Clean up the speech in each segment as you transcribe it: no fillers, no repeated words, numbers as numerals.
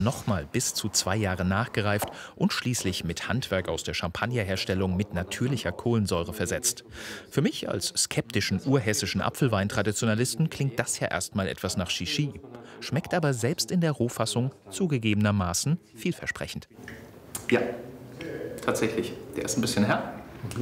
Nochmal bis zu 2 Jahre nachgereift und schließlich mit Handwerk aus der Champagnerherstellung mit natürlicher Kohlensäure versetzt. Für mich als skeptischen urhessischen Apfelweintraditionalisten klingt das ja erstmal etwas nach Shishi. Schmeckt aber selbst in der Rohfassung zugegebenermaßen vielversprechend. Ja, tatsächlich. Der ist ein bisschen herb.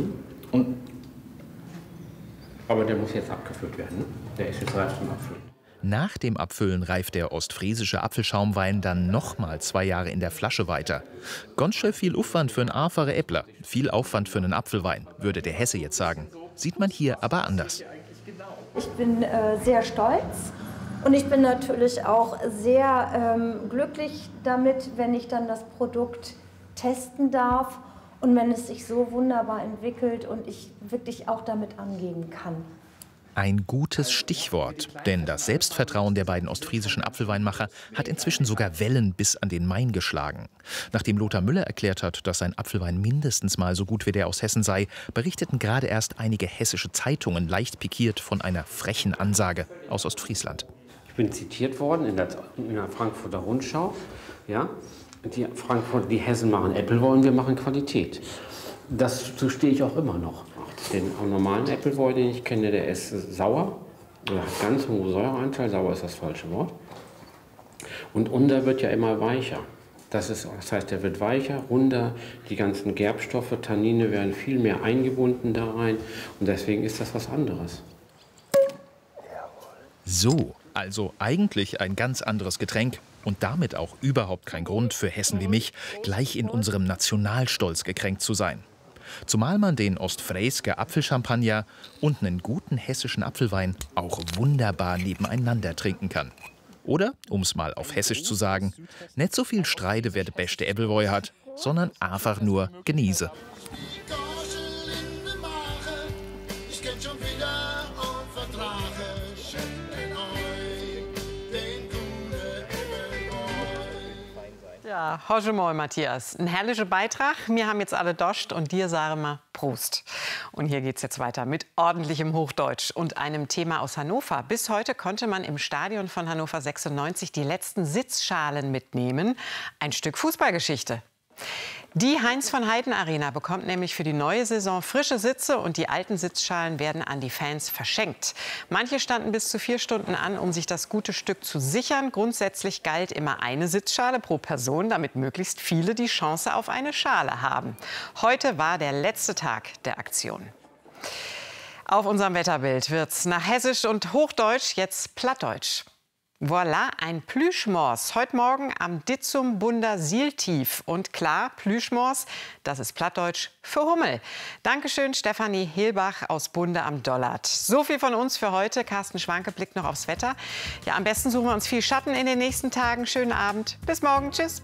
Aber der muss jetzt abgefüllt werden. Der ist jetzt reif zum Abfüllen. Nach dem Abfüllen reift der ostfriesische Apfelschaumwein dann nochmal 2 Jahre in der Flasche weiter. Ganz schön viel Aufwand für einen einfachen Äppler, viel Aufwand für einen Apfelwein, würde der Hesse jetzt sagen. Sieht man hier aber anders. Ich bin sehr stolz und ich bin natürlich auch sehr glücklich damit, wenn ich dann das Produkt testen darf und wenn es sich so wunderbar entwickelt und ich wirklich auch damit angehen kann. Ein gutes Stichwort, denn das Selbstvertrauen der beiden ostfriesischen Apfelweinmacher hat inzwischen sogar Wellen bis an den Main geschlagen. Nachdem Lothar Müller erklärt hat, dass sein Apfelwein mindestens mal so gut wie der aus Hessen sei, berichteten gerade erst einige hessische Zeitungen leicht pikiert von einer frechen Ansage aus Ostfriesland. Ich bin zitiert worden in der Frankfurter Rundschau. Ja? Die Hessen machen Äppelwein, wir machen Qualität. Dazu stehe ich auch immer noch. Den normalen Äppelwein, den ich kenne, der ist sauer, oder hat ganz hohen Säureanteil, sauer ist das falsche Wort. Und unter wird ja immer weicher. Das heißt, der wird weicher, runder, die ganzen Gerbstoffe, Tannine werden viel mehr eingebunden da rein und deswegen ist das was anderes. So, also eigentlich ein ganz anderes Getränk und damit auch überhaupt kein Grund für Hessen wie mich, gleich in unserem Nationalstolz gekränkt zu sein. Zumal man den Ostfriesker Apfelchampagner und einen guten hessischen Apfelwein auch wunderbar nebeneinander trinken kann. Oder, um es mal auf Hessisch zu sagen, nicht so viel Streite, wer der beste Äppelwein hat, sondern einfach nur genieße. Ja, heute mal, Matthias. Ein herrlicher Beitrag. Wir haben jetzt alle Dost und dir sagen wir Prost. Und hier geht's jetzt weiter mit ordentlichem Hochdeutsch und einem Thema aus Hannover. Bis heute konnte man im Stadion von Hannover 96 die letzten Sitzschalen mitnehmen. Ein Stück Fußballgeschichte. Die Heinz-von-Heiden-Arena bekommt nämlich für die neue Saison frische Sitze und die alten Sitzschalen werden an die Fans verschenkt. Manche standen bis zu 4 Stunden an, um sich das gute Stück zu sichern. Grundsätzlich galt immer eine Sitzschale pro Person, damit möglichst viele die Chance auf eine Schale haben. Heute war der letzte Tag der Aktion. Auf unserem Wetterbild wird's nach Hessisch und Hochdeutsch jetzt Plattdeutsch. Voilà, ein Plüschmors. Heute Morgen am Ditzum Bunder Sieltief. Und klar, Plüschmors, das ist Plattdeutsch für Hummel. Dankeschön, Stefanie Hilbach aus Bunde am Dollard. So viel von uns für heute. Carsten Schwanke blickt noch aufs Wetter. Ja, am besten suchen wir uns viel Schatten in den nächsten Tagen. Schönen Abend. Bis morgen. Tschüss.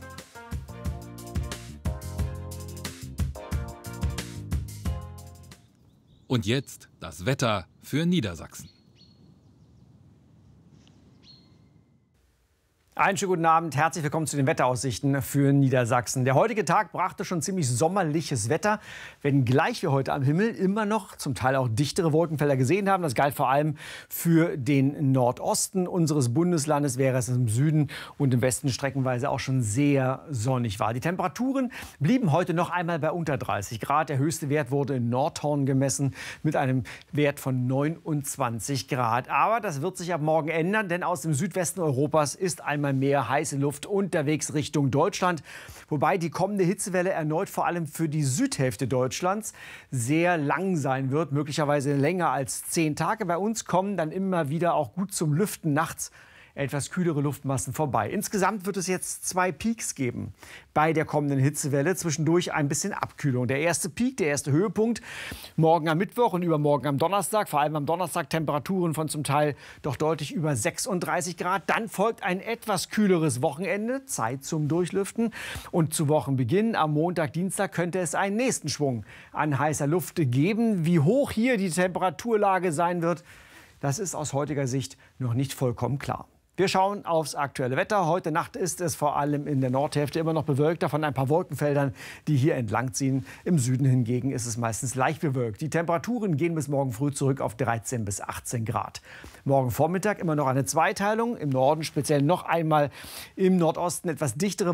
Und jetzt das Wetter für Niedersachsen. Einen schönen guten Abend, herzlich willkommen zu den Wetteraussichten für Niedersachsen. Der heutige Tag brachte schon ziemlich sommerliches Wetter, wenngleich wir heute am Himmel immer noch zum Teil auch dichtere Wolkenfelder gesehen haben. Das galt vor allem für den Nordosten unseres Bundeslandes, während es im Süden und im Westen streckenweise auch schon sehr sonnig war. Die Temperaturen blieben heute noch einmal bei unter 30 Grad. Der höchste Wert wurde in Nordhorn gemessen mit einem Wert von 29 Grad. Aber das wird sich ab morgen ändern, denn aus dem Südwesten Europas ist einmal mehr heiße Luft unterwegs Richtung Deutschland. Wobei die kommende Hitzewelle erneut vor allem für die Südhälfte Deutschlands sehr lang sein wird. Möglicherweise länger als 10 Tage. Bei uns kommen dann immer wieder auch gut zum Lüften nachts etwas kühlere Luftmassen vorbei. Insgesamt wird es jetzt 2 Peaks geben bei der kommenden Hitzewelle. Zwischendurch ein bisschen Abkühlung. Der erste Peak, der erste Höhepunkt, morgen am Mittwoch und übermorgen am Donnerstag. Vor allem am Donnerstag Temperaturen von zum Teil doch deutlich über 36 Grad. Dann folgt ein etwas kühleres Wochenende, Zeit zum Durchlüften. Und zu Wochenbeginn am Montag, Dienstag könnte es einen nächsten Schwung an heißer Luft geben. Wie hoch hier die Temperaturlage sein wird, das ist aus heutiger Sicht noch nicht vollkommen klar. Wir schauen aufs aktuelle Wetter. Heute Nacht ist es vor allem in der Nordhälfte immer noch bewölkt, davon ein paar Wolkenfeldern, die hier entlang ziehen. Im Süden hingegen ist es meistens leicht bewölkt. Die Temperaturen gehen bis morgen früh zurück auf 13 bis 18 Grad. Morgen Vormittag immer noch eine Zweiteilung. Im Norden speziell noch einmal im Nordosten etwas dichtere